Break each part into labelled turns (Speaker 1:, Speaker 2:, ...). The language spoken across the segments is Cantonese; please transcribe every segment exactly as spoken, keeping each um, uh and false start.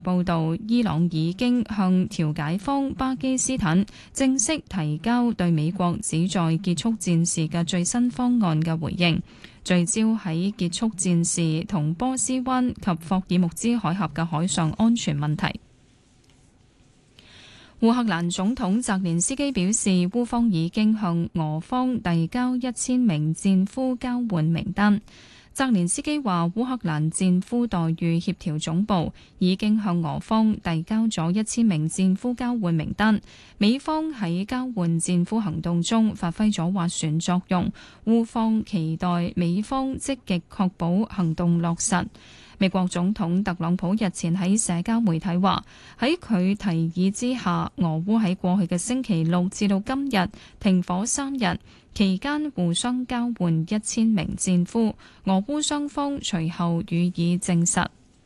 Speaker 1: 報道，伊朗已經向調解方巴基斯坦正式提交對美國旨在結束戰事嘅最新方案嘅回應，聚焦喺結束戰事同波斯灣及霍爾木茲海峽嘅海上安全問題。烏克蘭總統澤連斯基表示，烏方已經向俄方遞交一千名戰俘交換名單。澤連斯基話，烏克蘭戰俘待遇協調總部已經向俄方遞交咗一千名戰俘交換名單，美方喺交換戰俘行動中發揮咗斡旋作用，烏方期待美方積極確保行動落實。美國總統特朗普日前喺社交媒體話，喺佢提議之下，俄烏喺過去嘅星期六至到今日停火三日，期間互相交換一千名戰俘，俄烏雙方隨後予以證實。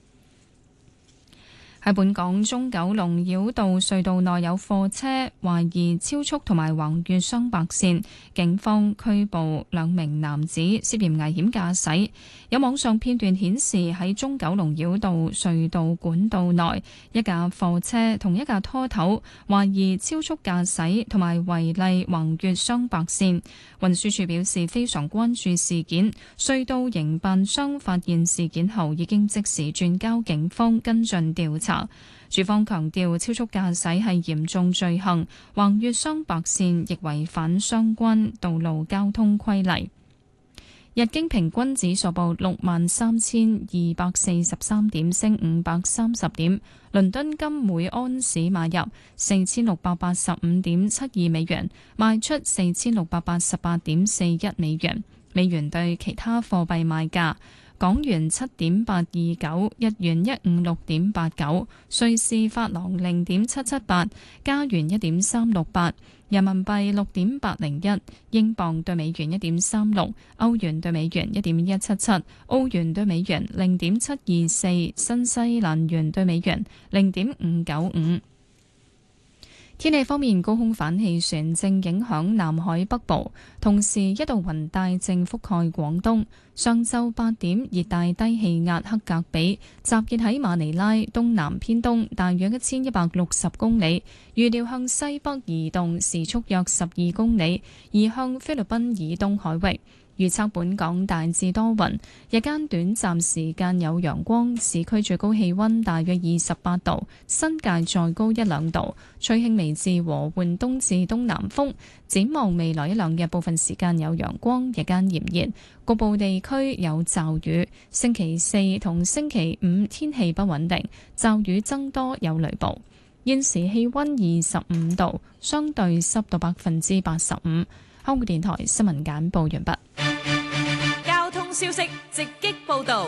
Speaker 1: 喺本港中九龍繞道隧道內有貨車懷疑超速同埋橫越雙白線，警方拘捕兩名男子涉嫌危險駕駛。有網上片段顯示喺中九龍繞道隧道管道內，一架貨車同一架拖頭懷疑超速駕駛同埋違例橫越雙白線。運輸署表示非常關注事件，隧道營辦商發現事件後已經即時轉交警方跟進調查。署方強調，超速駕駛係嚴重罪行，橫越雙白線亦違反相關道路交通規例。日經平均指數報六萬三千二百四十三點，升五百三十點。倫敦金每安士買入四千六百八十五點七二美元，賣出四千六百八十八點四一美元。美元對其他貨幣賣價：港元七點八二九，日元一五六點八九，瑞士法郎零點七七八，加元一點三六八，人民幣六點八零一，英鎊對美元一點三六，歐元對美元一點一七七，澳元對美元零點七二四，新西蘭元對美元零點五九五。天氣方面，高空反氣旋正影響南海北部，同時一道雲帶正覆蓋廣東。上晝八點，熱帶低氣壓克格比集結喺馬尼拉東南偏東，大約一千一百六十公里，預料向西北移動，時速約十二公里，移向菲律賓以東海域。預測本港大致多雲，日間短暫時間有陽光，市區最高氣溫大約二十八度，新界再高一兩度，吹輕微至和緩東至東南風。展望未來一兩日，部分時間有陽光，日間炎熱，局部地區有驟雨。星期四同星期五天氣不穩定，驟雨增多，有雷暴。現時氣溫二十五度，相對濕度百分之八十五。香港電台新聞簡報完畢。
Speaker 2: 交通消息直擊報道。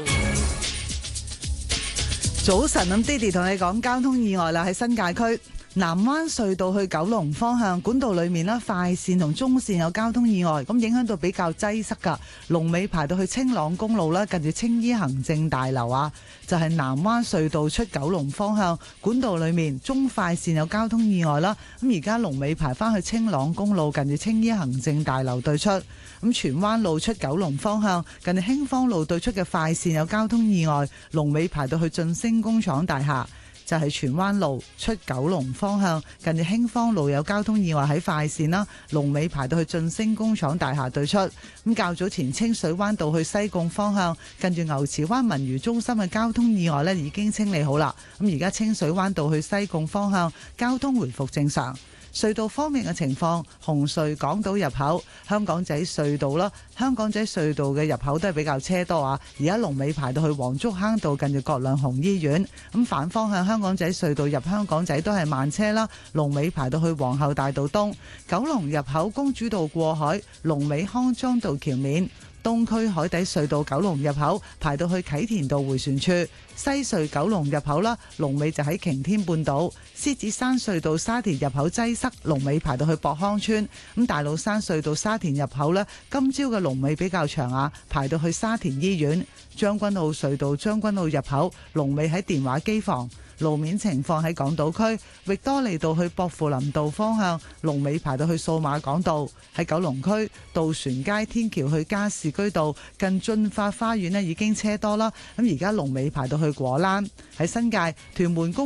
Speaker 3: 早晨，咁 Didi 同你講交通意外啦，喺新界區南灣隧道去九龍方向管道裏面咧，快線同中線有交通意外，咁影響到比較擠塞噶，龍尾排到去青朗公路啦，近住青衣行政大樓啊，就係南灣隧道出九龍方向管道裏面中快線有交通意外啦，咁而家龍尾排翻去青朗公路近住青衣行政大樓對出，咁荃灣路出九龍方向近住興芳路對出嘅快線有交通意外，龍尾排到去晉升工廠大廈。就係荃灣路出九龍方向近住興芳路有交通意外喺快線啦，龍尾排到去晉升工廠大廈對出。咁較早前清水灣道去西貢方向近住牛池灣文娛中心嘅交通意外呢已經清理好啦，咁而家清水灣道去西貢方向交通回復正常。隧道方面嘅情況，紅隧港島入口、香港仔隧道啦，香港仔隧道嘅入口都係比較車多啊。而家龍尾排到去黃竹坑道近住葛量洪醫院，咁反方向香港仔隧道入香港仔都係慢車啦，龍尾排到去皇后大道東。九龍入口公主道過海，龍尾康莊道橋面。東區海底隧道九龍入口排到去啟田道迴旋處，西隧九龍入口啦，龍尾就喺擎天半島。獅子山隧道沙田入口擠塞，龍尾排到去博康村。咁大老山隧道沙田入口呢，今朝嘅龍尾比較長啊，排到去沙田醫院。將軍澳隧道將軍澳入口龍尾喺電話機房。 路面情況喺港島區域多利道去薄扶林道方向龍尾排到去數碼港道，喺九龍區渡船街天橋去加士居道近駿發花園咧已經車多啦，咁而家龍尾排到去果欄。喺新界屯門公